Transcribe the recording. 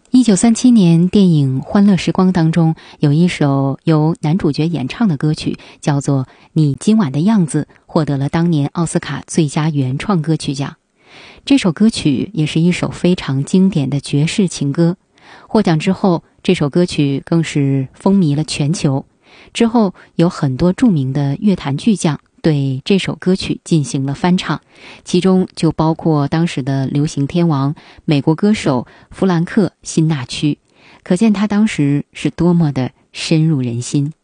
1937年电影《欢乐时光》当中有一首由男主角演唱的歌曲，叫做《你今晚的样子》，获得了当年奥斯卡最佳原创歌曲奖。这首歌曲也是一首非常经典的爵士情歌，获奖之后，这首歌曲更是风靡了全球。之后有很多著名的乐坛巨匠对这首歌曲进行了翻唱，其中就包括当时的流行天王美国歌手弗兰克·辛纳屈，可见他当时是多么的深入人心。